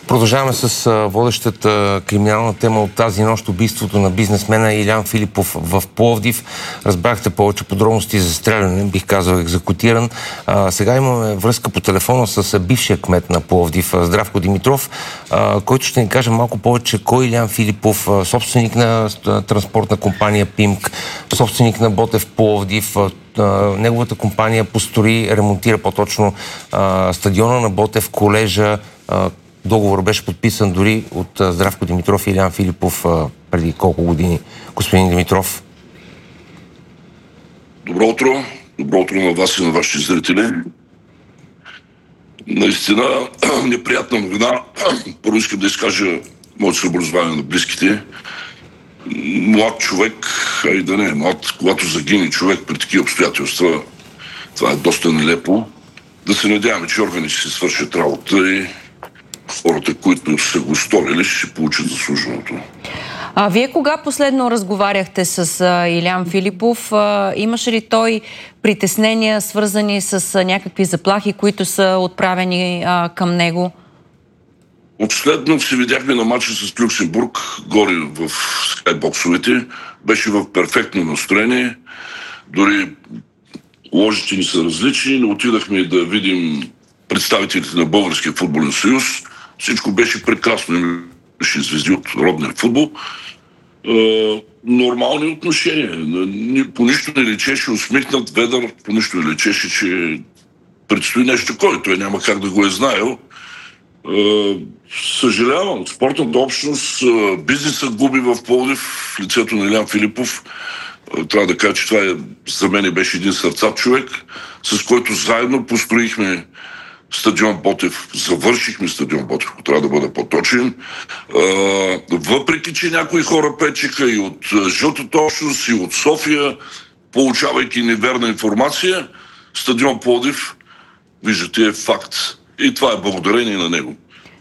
Продължаваме с водещата криминална тема от тази нощ, убийството на бизнесмена Илян Филипов в Пловдив. Разбрахте повече подробности за стреляне, бих казал екзекутиран. Сега имаме връзка по телефона с бившия кмет на Пловдив, Здравко Димитров, който ще ни каже малко повече кой Илян Филипов, собственик на транспортна компания ПИМК, собственик на Ботев Пловдив. Неговата компания построи, ремонтира по-точно стадиона на Ботев, колежа. Договор беше подписан дори от Здравко Димитров и Илян Филипов преди колко години. Господин Димитров. Добро утро. Добро утро на вас и на вашите зрители. Наистина неприятна новина. Първо искам да изкажа моето съболезнование на близките. Млад човек, и да не е млад, когато загине човек при такива обстоятелства, това е доста нелепо. Да се надяваме, че органите ще се свършат работа и хората, които са го сторили, ще получат заслуженото. Вие кога последно разговаряхте с Илян Филипов? Имаше ли той притеснения, свързани с някакви заплахи, които са отправени към него? Последно се видяхме на матча с Люксембург, горе в скайбоксовете. Беше в перфектно настроение. Дори ложите ни са различни, но отидахме да видим представителите на Българския футболен съюз. Всичко беше прекрасно. Имаше звезди от родния футбол. Нормални отношения. По нищо не лечеше усмихнат, ведър, по нищо не лечеше, че предстои нещо такова. Той няма как да го е знаел. Съжалявам, спортната общност, бизнесът губи в Пловдив в лицето на Илян Филипов. Трябва да кажа, че това за мен беше един сърцат човек, с който заедно построихме стадион Ботев, завършихме стадион Ботев, ако трябва да бъда по-точен. Въпреки, че някои хора печеха и от жълтата общност, и от София, получавайки неверна информация, стадион Пловдив, виждате, е факт. И това е благодарение на него.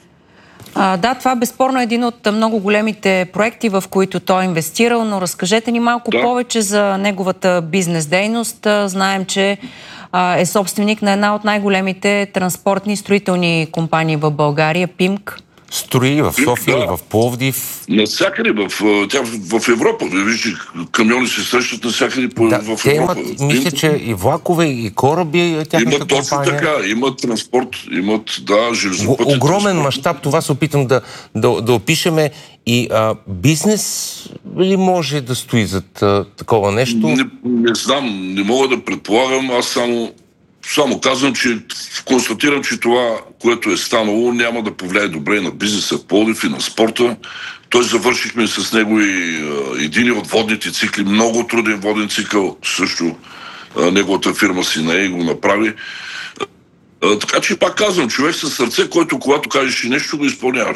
Да, това безспорно е един от много големите проекти, в които той е инвестирал, но разкажете ни малко повече за неговата бизнес дейност. Знаем, че е собственик на една от най-големите транспортни и строителни компании в България, ПИМК. Строи в София, в Пловдив. Навсякъде, в Европа. Вижте, камиони се срещат навсякъде в Европа. Те имат, мисля, че и влакове, и кораби, тяхната компания. Имат точно така, имат транспорт, имат, железопътен огромен мащаб, това се опитам да опишеме. И бизнес ли може да стои зад такова нещо? Не знам, не мога да предполагам, аз само казвам, че констатирам, че това, което е станало, няма да повлияе добре на бизнеса в Пловдив и на спорта. Той завършихме с него и един от водните цикли, много труден воден цикъл, също неговата фирма си го направи. Така че пак казвам, човек със сърце, който когато кажеш нещо, го изпълнява.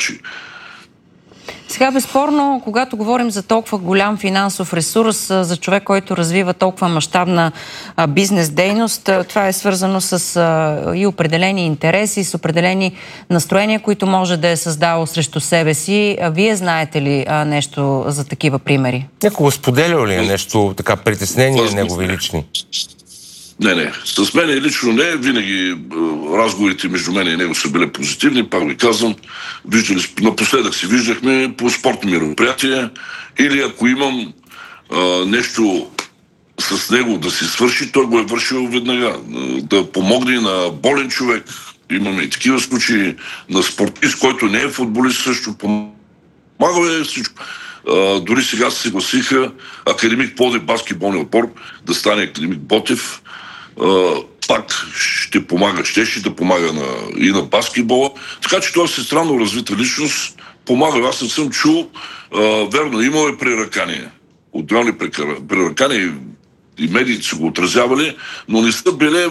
Сега, безспорно, когато говорим за толкова голям финансов ресурс, за човек, който развива толкова мащабна бизнес дейност, това е свързано с и определени интереси, с определени настроения, които може да е създало срещу себе си. Вие знаете ли нещо за такива примери? Някога споделял ли е нещо, така, притеснения негови лични? Не. С мен лично не. Винаги разговорите между мен и него са били позитивни. Пак ви казвам, напоследък се виждахме по спортни мероприятия. Или ако имам нещо с него да се свърши, той го е вършил веднага. Да помогне на болен човек. Имаме и такива случаи на спортист, който не е футболист, също помага всичко. Дори сега се съгласиха Академик Пловдив баскетболния отбор да стане Академик Ботев. Пак ще помага, ще да помага и на баскетбола. Така че това е странно развита личност. Помага. Аз не съм чул. Верно, имало е преръкания. Отделни преръкания и медиите са го отразявали, но не са били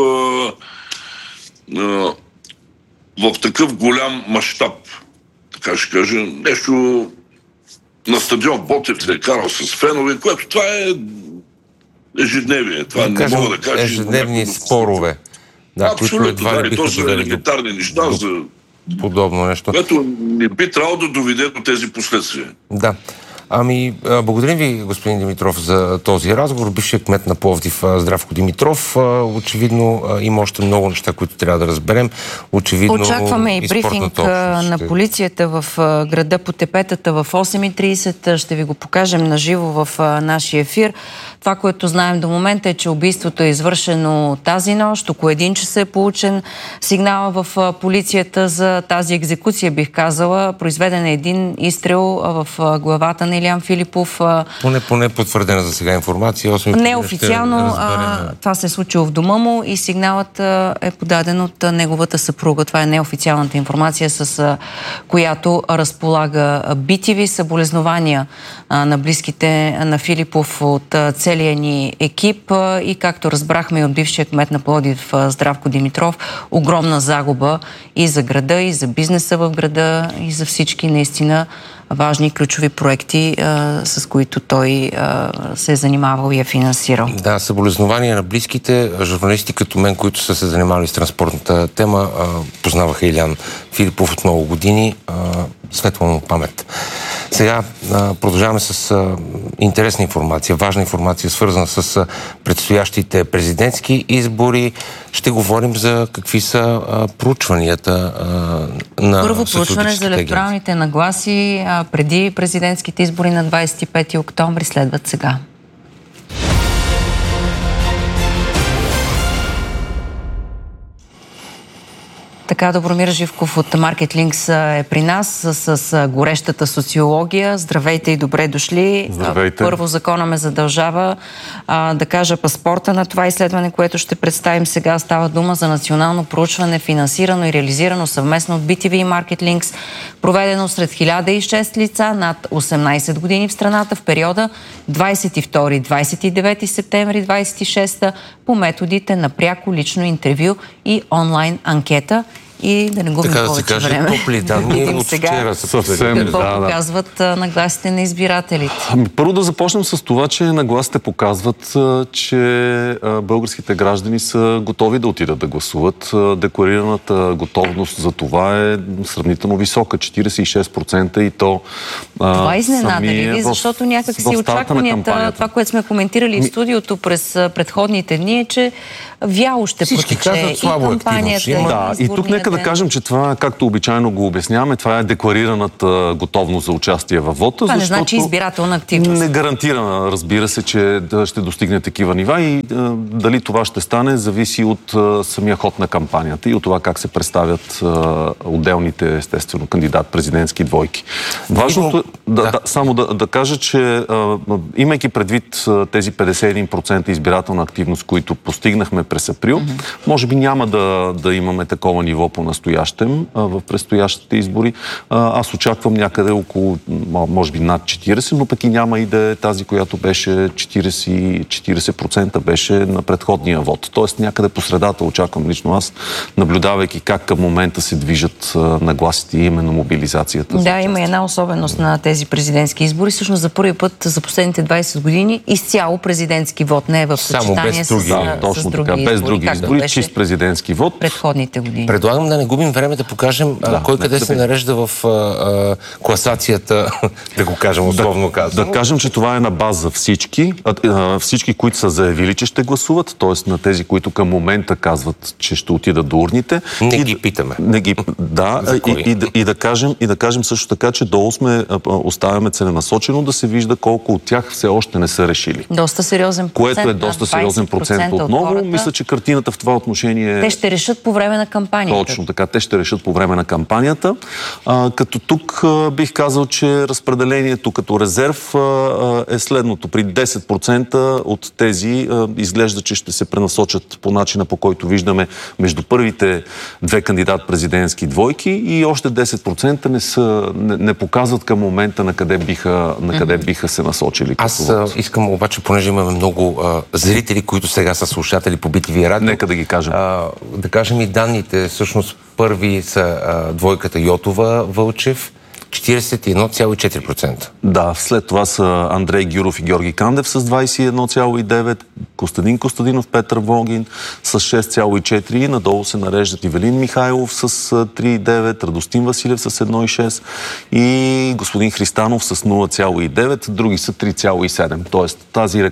в такъв голям мащаб. Така ще кажа. Нещо на стадион Ботев се е карал с фенове, което това е ежедневие. Това не мога да кажа. Ежедневни спорове. Абсолютно, то са елементарни неща за подобно нещо. което не би трябвало да доведе до тези последствия. Да. Благодарим ви, господин Димитров, за този разговор. Бившият кмет на Пловдив Здравко Димитров. Очевидно има още много неща, които трябва да разберем. Очевидно, очакваме и брифинг на полицията в града по Тепетата в 8:30. Ще ви го покажем наживо в нашия ефир. Това, което знаем до момента е, че убийството е извършено тази нощ. Около 1 часа е получен сигнала в полицията за тази екзекуция, бих казала. Произведен е един изстрел в главата на Илиян Филипов. Поне потвърдена за сега информация. Неофициално това се е случило в дома му и сигналът е подаден от неговата съпруга. Това е неофициалната информация, с която разполага BTV. Съболезнования на близките на Филипов от целия ни екип и, както разбрахме и от бившия кмет на Пловдив Здравко Димитров, огромна загуба и за града, и за бизнеса в града, и за всички наистина важни ключови проекти, с които той се е занимавал и е финансирал. Да, съболезнования на близките. Журналисти като мен, които са се занимавали с транспортната тема, познаваха Илиян Филипов от много години. Светла му памет. Сега продължаваме с интересна информация, важна информация, свързана с предстоящите президентски избори. Ще говорим за какви са проучванията на първо проучване за електоралните нагласи преди президентските избори на 25 октомври следват сега. Така, Добромир Живков от Market Links е при нас с горещата социология. Здравейте и добре дошли. Здравейте. Първо, закона ме задължава да кажа паспорта на това изследване, което ще представим сега. Става дума за национално проучване, финансирано и реализирано съвместно от BTV и Market Links, проведено сред 1006 лица над 18 години в страната в периода 22-29 септември 26 по методите на пряко лично интервю и онлайн анкета. И да не губим повече време. Да видим сега какво показват нагласите на избирателите. Първо да започнем с това, че нагласите показват, че българските граждани са готови да отидат да гласуват. Декларираната готовност за това е сравнително висока, 46%, и то това изненада ли? Защото някак си очакванията, това, което сме коментирали в студиото през предходните дни, е, че вяло ще протече и кампанията. Да, и тук нека да кажем, че това, както обичайно го обясняваме, това е декларираната готовност за участие във вота. Това не значи избирателна активност. Не гарантира, разбира се, че ще достигне такива нива и дали това ще стане, зависи от самия ход на кампанията и от това как се представят отделните, естествено, кандидат-президентски двойки. Важното е само да кажа, че имайки предвид тези 51% избирателна активност, които постигнахме през април, може би няма да имаме такова ниво по-настоящем в предстоящите избори. Аз очаквам някъде около, може би над 40, но пък и няма и да е тази, която беше 40% беше на предходния вод. Тоест някъде по средата очаквам лично аз, наблюдавайки как към момента се движат нагласите и именно мобилизацията. Да, има една особеност на тези президентски избори. Всъщност за първи път за последните 20 години изцяло президентски вод, не е в съчетание с други избори. Без други избори, чист президентски вод. Предходните години. Предлагам да не губим време да покажем кой къде се нарежда в класацията, да го кажем условно казано. Да кажем, че това е на база всички. Всички, които са заявили, че ще гласуват, т.е. на тези, които към момента казват, че ще отидат до урните. Не ги питаме. И да кажем също така, че долу оставяме целенасочено да се вижда колко от тях все още не са решили. Доста сериозен процент. Което е доста сериозен процент отново. Мисля, че картината в това отношение... Те ще решат по време на кампанията. Точно така. Те ще решат по време на кампанията. Като тук бих казал, че разпределението като резерв е следното. При 10% от тези изглежда, че ще се пренасочат по начина, по който виждаме между първите две кандидат-президентски двойки и още 10% не показват към момента на къде биха се насочили. Аз искам обаче, понеже имаме много зрители, които сега са слушатели по BTV радио. Нека да ги кажем. Да кажем и данните. Всъщност първи са двойката Йотова Вълчев 41,4%. Да, след това са Андрей Гюров и Георги Кандев с 21,9%, Костадин Костадинов, Петър Волгин с 6,4%, и надолу се нареждат Ивелин Михайлов с 3,9%, Радостин Василев с 1,6% и господин Христанов с 0,9%, други са 3,7%. Тоест тази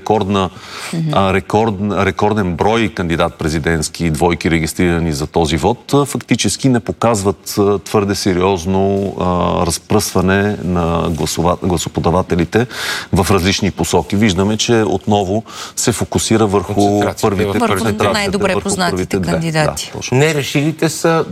рекорден брой кандидат-президентски двойки, регистрирани за този вод, фактически не показват твърде сериозно разпръсване на гласоподавателите в различни посоки. Виждаме, че отново се фокусира върху първите най-добре познатите кандидати. Да, нерешилите са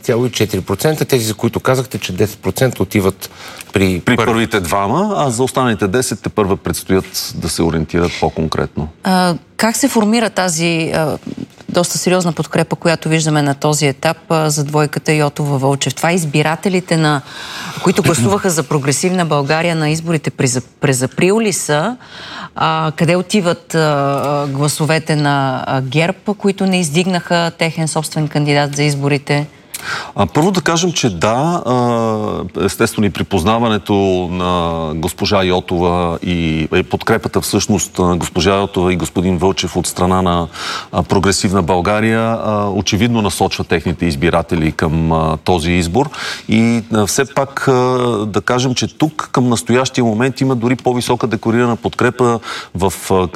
20,4%, тези, за които казахте, че 10% отиват при първите двама, а за останалите 10 те първа предстоят да се ориентират по-конкретно. Как се формира тази доста сериозна подкрепа, която виждаме на този етап за двойката Йотова-Вълчев? Това избирателите, които гласуваха за Прогресивна България на изборите през април ли са? Къде отиват гласовете на ГЕРБ, които не издигнаха техен собствен кандидат за изборите? Първо да кажем, че да, естествено и припознаването на госпожа Йотова и подкрепата всъщност на госпожа Йотова и господин Вълчев от страна на Прогресивна България очевидно насочва техните избиратели към този избор. И все пак да кажем, че тук към настоящия момент има дори по-висока декларирана подкрепа в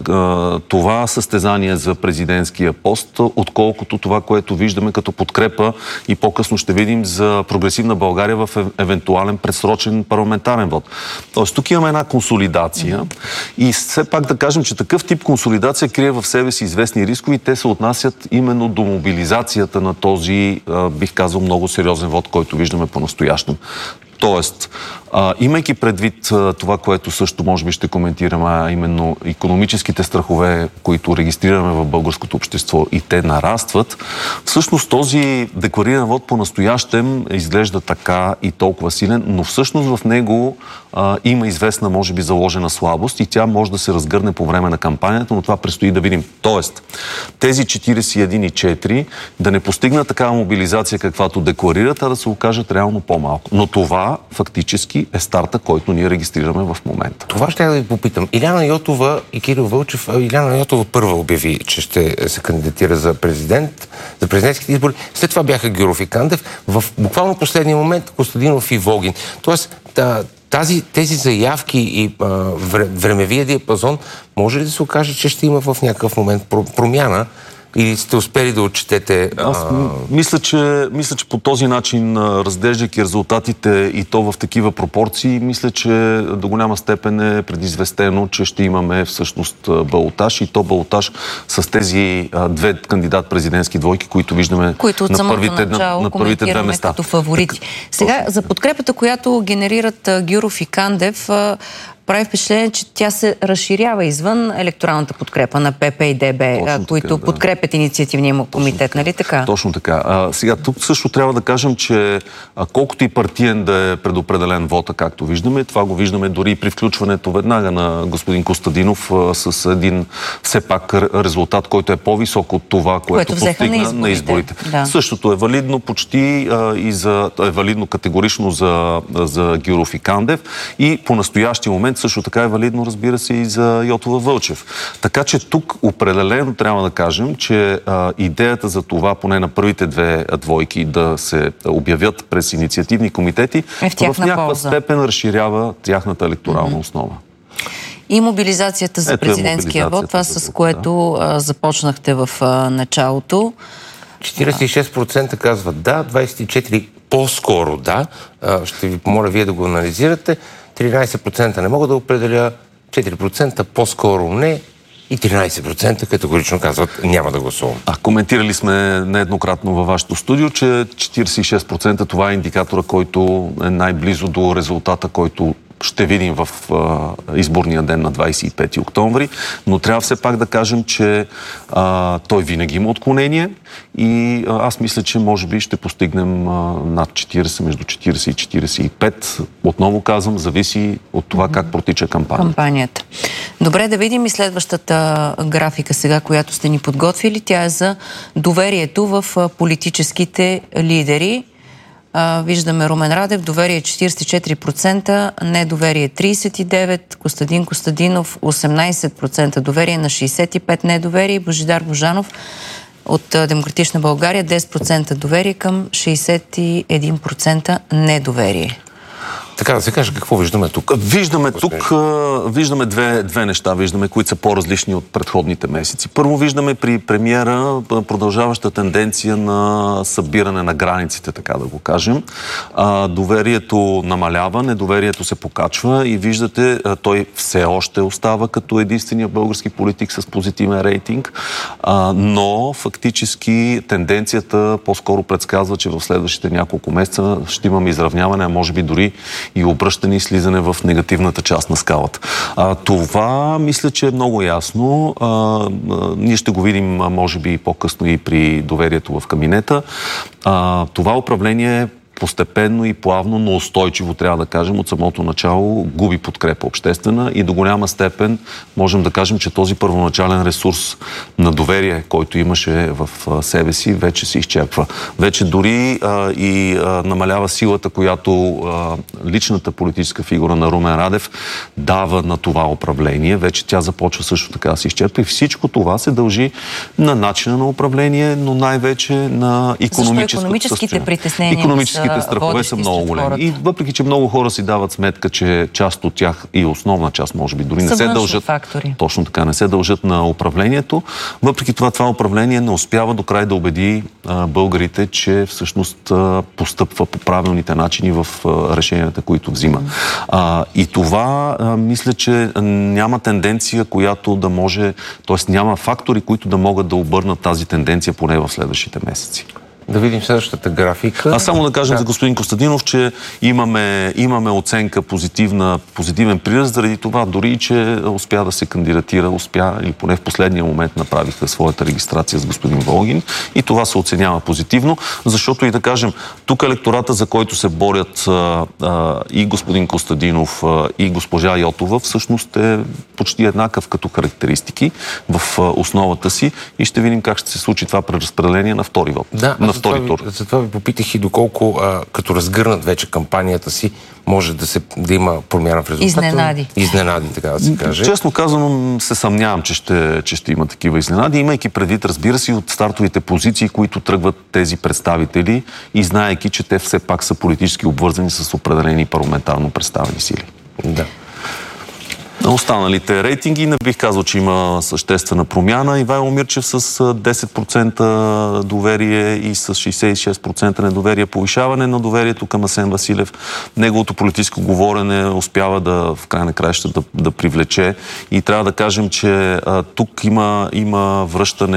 това състезание за президентския пост, отколкото това, което виждаме като подкрепа и по-късно ще видим за Прогресивна България в евентуален предсрочен парламентарен вод. Тоест тук имаме една консолидация и все пак да кажем, че такъв тип консолидация крие в себе си известни рискови. Те се отнасят именно до мобилизацията на този, бих казал, много сериозен вод, който виждаме по-настоящем. Тоест, имайки предвид това, което също може би ще коментираме, а именно икономическите страхове, които регистрираме в българското общество и те нарастват, всъщност този деклариран вод по-настоящем изглежда така и толкова силен, но всъщност в него има известна, може би, заложена слабост и тя може да се разгърне по време на кампанията, но това предстои да видим. Тоест, тези 41,4 да не постигнат такава мобилизация, каквато декларират, а да се окажат реално по-малко. Но това фактически е старта, който ние регистрираме в момента. Това ще да ви попитам. Иляна Йотова и Кирил Вълчев. Иляна Йотова първа обяви, че ще се кандидатира за президент, за президентските избори. След това бяха Гюров и Кандев. В буквално последния момент Костадинов и Волгин. Тоест, тези заявки и времевия диапазон, може ли да се окаже, че ще има в някакъв момент промяна? Или сте успели да отчетете... Аз мисля, че по този начин, разглеждайки резултатите и то в такива пропорции, мисля, че до голяма степен е предизвестено, че ще имаме всъщност балотаж и то балотаж с тези две кандидат-президентски двойки, които виждаме на първите две места. Като фаворити. Сега, за подкрепата, която генерират Гюров и Кандев, прави впечатление, че тя се разширява извън електоралната подкрепа на ПП и ДБ, които подкрепят инициативния комитет, нали така? Точно така. Сега, тук също трябва да кажем, че колкото и партиен да е предопределен вота, както виждаме, това го виждаме дори при включването веднага на господин Костадинов с един все пак резултат, който е по-висок от това, което постигна на изборите. Да. Същото е валидно почти е валидно категорично за Гюров и Кандев и по настоящия момент също така е валидно, разбира се, и за Йотова-Вълчев. Така че тук определено трябва да кажем, че идеята за това, поне на първите две двойки, да се обявят през инициативни комитети, в някаква степен разширява тяхната електорална основа. И мобилизацията за президентския вод, това с което започнахте в началото. 46% казват да, 24% по-скоро да. Ще ви помоля вие да го анализирате. 13% не мога да определя, 4% по-скоро не и 13% категорично казват няма да гласувам. Коментирали сме нееднократно във вашето студио, че 46% това е индикатора, който е най-близо до резултата, който ще видим в изборния ден на 25 октомври, но трябва все пак да кажем, че той винаги има отклонение и аз мисля, че може би ще постигнем над 40, между 40 и 45. Отново казвам, зависи от това как протича кампанията. Добре, да видим и следващата графика сега, която сте ни подготвили. Тя е за доверието в политическите лидери. Виждаме Румен Радев, доверие 44%, недоверие 39%, Костадин Костадинов 18% доверие на 65% недоверие, Божидар Божанов от Демократична България 10% доверие към 61% недоверие. Така да се каже, какво виждаме тук? Виждаме две неща, които са по-различни от предходните месеци. Първо виждаме при премиера продължаваща тенденция на събиране на границите, така да го кажем. Доверието намалява, недоверието се покачва и виждате, той все още остава като единствения български политик с позитивен рейтинг, но фактически тенденцията по-скоро предсказва, че в следващите няколко месеца ще имаме изравняване, а може би дори и обръщане и слизане в негативната част на скалата. Това мисля, че е много ясно. Ние ще го видим, може би, по-късно и при доверието в кабинета. Това управление постепенно и плавно, но устойчиво, трябва да кажем, от самото начало губи подкрепа обществена и до голяма степен можем да кажем, че този първоначален ресурс на доверие, който имаше в себе си, вече се изчерпва. Вече дори и намалява силата, която личната политическа фигура на Румен Радев дава на това управление. Вече тя започва също така да се изчерпва и всичко това се дължи на начина на управление, но най-вече на икономическите притеснения. Страхове са много големи. И въпреки, че много хора си дават сметка, че част от тях и основна част, може би, дори не се дължат. Фактори. Точно така, не се дължат на управлението. Въпреки това управление не успява до край да убеди българите, че всъщност постъпва по правилните начини в решенията, които взима. И това мисля, че няма тенденция, която да може, т.е. няма фактори, които да могат да обърнат тази тенденция поне в следващите месеци. Да видим следващата графика. Само да кажем за господин Костадинов, че имаме оценка позитивен прираст, заради това дори, че успя да се кандидатира, или поне в последния момент направиха своята регистрация с господин Волгин и това се оценява позитивно, защото и да кажем, тук електората, за който се борят и господин Костадинов и госпожа Йотова, всъщност е почти еднакъв като характеристики в основата си и ще видим как ще се случи това преразпределение на втори вод. Затова ви попитах и доколко, като разгърнат вече кампанията си, може да има промяна в резултата. Изненади, така да се каже. Честно казано, се съмнявам, че ще има такива изненади, имайки предвид, разбира се, от стартовите позиции, които тръгват тези представители и знаейки, че те все пак са политически обвързани с определени парламентарно представени сили. Да. На останалите рейтинги не бих казал, че има съществена промяна. Ивайло Мирчев с 10% доверие и с 66% недоверие, повишаване на доверието към Асен Василев. Неговото политическо говорене успява в край на краища да привлече и трябва да кажем, че тук има връщане